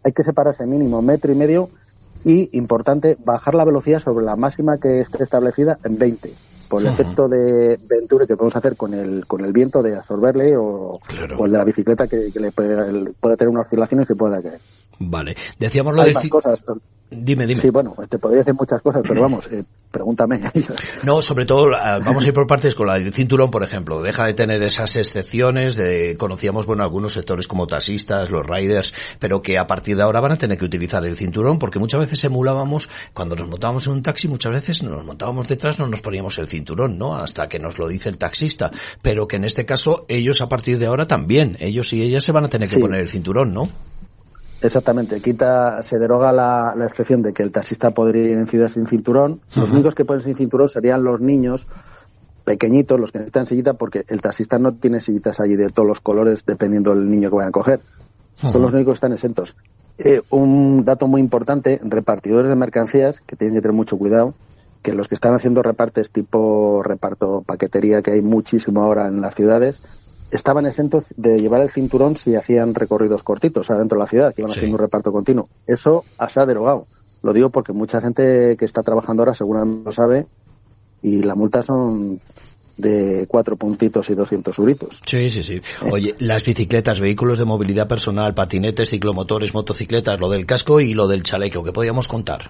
hay que separarse mínimo 1,5 metros y, importante, bajar la velocidad sobre la máxima que esté establecida en 20, por el efecto de Venturi que podemos hacer con el viento de absorberle o el de la bicicleta que le puede tener una oscilación y se pueda caer. Vale, decíamos lo hay de... más cosas. Dime. Sí, bueno, te podría decir muchas cosas, pero vamos, pregúntame. No, sobre todo, vamos a ir por partes con la del cinturón, por ejemplo. Deja de tener esas excepciones conocíamos, algunos sectores como taxistas, los riders, pero que a partir de ahora van a tener que utilizar el cinturón, porque muchas veces emulábamos, cuando nos montábamos en un taxi, muchas veces nos montábamos detrás, no nos poníamos el cinturón, ¿no? Hasta que nos lo dice el taxista. Pero que en este caso, ellos a partir de ahora también, ellos y ellas se van a tener que poner el cinturón, ¿no? Exactamente, se deroga la excepción de que el taxista podría ir en ciudad sin cinturón. Los únicos que pueden sin cinturón serían los niños pequeñitos, los que necesitan sillita, porque el taxista no tiene sillitas allí de todos los colores dependiendo del niño que vayan a coger. Son los únicos que están exentos. Un dato muy importante, repartidores de mercancías, que tienen que tener mucho cuidado, que los que están haciendo repartes tipo reparto paquetería, que hay muchísimo ahora en las ciudades, estaban exentos de llevar el cinturón si hacían recorridos cortitos dentro de la ciudad, que iban haciendo un reparto continuo. Eso se ha derogado. Lo digo porque mucha gente que está trabajando ahora seguramente lo sabe y la multa son de 4 puntitos y 200 euritos. Sí. Oye, las bicicletas, vehículos de movilidad personal, patinetes, ciclomotores, motocicletas, lo del casco y lo del chaleco, ¿qué podíamos contar?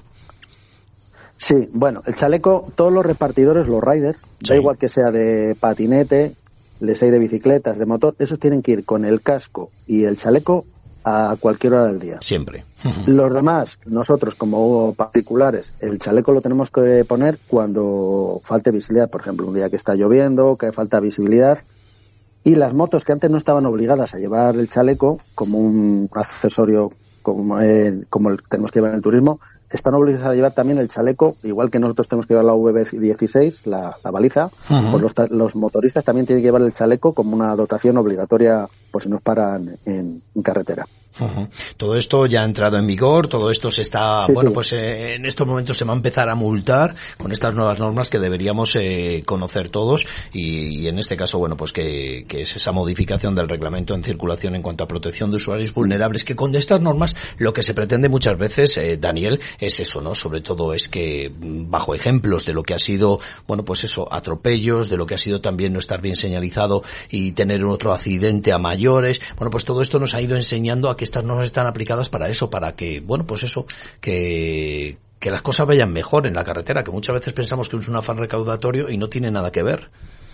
Sí, bueno, el chaleco, todos los repartidores, los riders, da igual que sea de patinete, les hay de bicicletas, de motor, esos tienen que ir con el casco y el chaleco a cualquier hora del día. Siempre. Los demás, nosotros como particulares, el chaleco lo tenemos que poner cuando falte visibilidad, por ejemplo, un día que está lloviendo, que falta visibilidad. Y las motos que antes no estaban obligadas a llevar el chaleco como un accesorio como el tenemos que llevar en el turismo, están obligados a llevar también el chaleco, igual que nosotros tenemos que llevar la VB16, la baliza, pues los motoristas también tienen que llevar el chaleco como una dotación obligatoria por si nos paran en carretera. Todo esto ya ha entrado en vigor, todo esto se está, pues en estos momentos se va a empezar a multar con estas nuevas normas que deberíamos conocer todos y en este caso, pues que es esa modificación del reglamento en circulación en cuanto a protección de usuarios vulnerables, que con estas normas lo que se pretende muchas veces, Daniel, es eso, ¿no? Sobre todo es que bajo ejemplos de lo que ha sido, pues eso, atropellos, de lo que ha sido también no estar bien señalizado y tener otro accidente a mayores, pues todo esto nos ha ido enseñando a que estas normas están aplicadas para eso, para que, que las cosas vayan mejor en la carretera, que muchas veces pensamos que es un afán recaudatorio y no tiene nada que ver.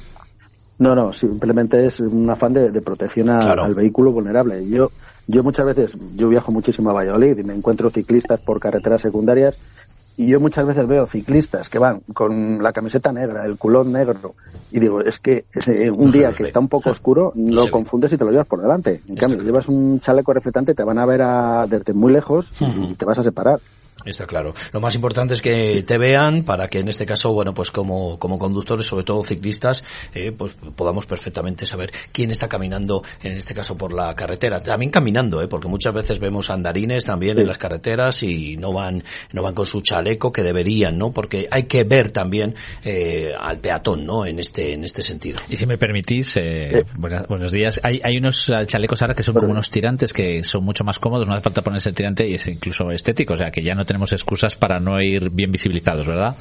No, simplemente es un afán de protección al vehículo vulnerable. Yo muchas veces, viajo muchísimo a Valladolid y me encuentro ciclistas por carreteras secundarias y yo muchas veces veo ciclistas que van con la camiseta negra, el culón negro, y digo, es que un día que está un poco oscuro, lo confundes y te lo llevas por delante. En cambio, llevas un chaleco reflectante, te van a ver desde muy lejos y te vas a separar. Está claro. Lo más importante es que te vean para que en este caso, pues como conductores, sobre todo ciclistas, pues podamos perfectamente saber quién está caminando, en este caso por la carretera. También caminando, porque muchas veces vemos andarines también en las carreteras y no van con su chaleco que deberían, ¿no? Porque hay que ver también al peatón, ¿no? En este sentido. Y si me permitís, buenos días. Hay unos chalecos ahora que son como unos tirantes que son mucho más cómodos, no hace falta ponerse el tirante y es incluso estético, o sea que ya no tenemos excusas para no ir bien visibilizados, ¿verdad?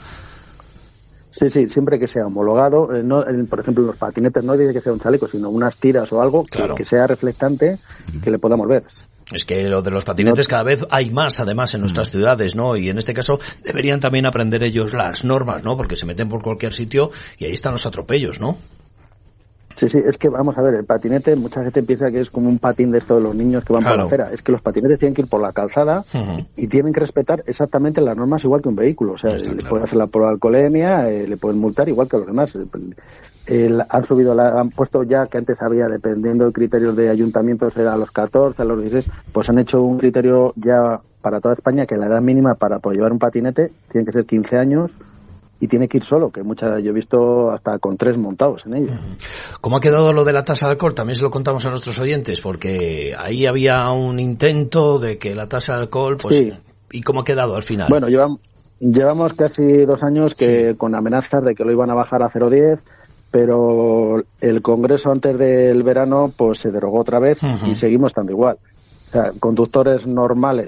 Sí, siempre que sea homologado, por ejemplo, los patinetes no dice que sea un chaleco, sino unas tiras o algo que sea reflectante y que le podamos ver. Es que lo de los patinetes cada vez hay más, además, en nuestras ciudades, ¿no? Y en este caso deberían también aprender ellos las normas, ¿no? Porque se meten por cualquier sitio y ahí están los atropellos, ¿no? Sí, es que vamos a ver, el patinete, mucha gente piensa que es como un patín de estos de los niños que van por la acera. Es que los patinetes tienen que ir por la calzada y tienen que respetar exactamente las normas igual que un vehículo. O sea, pueden hacer la prueba de alcoholemia, le pueden multar igual que a los demás. Han puesto ya que antes había, dependiendo de criterios de ayuntamientos, era a los 14, a los 16, pues han hecho un criterio ya para toda España que la edad mínima para poder llevar un patinete tiene que ser 15 años. Y tiene que ir solo, que yo he visto hasta con 3 montados en ello. ¿Cómo ha quedado lo de la tasa de alcohol? También se lo contamos a nuestros oyentes, porque ahí había un intento de que la tasa de alcohol, sí. ¿Y cómo ha quedado al final? Bueno, llevamos casi 2 años con amenazas de que lo iban a bajar a 0,10, pero el Congreso antes del verano pues se derogó otra vez y seguimos estando igual. O sea, conductores normales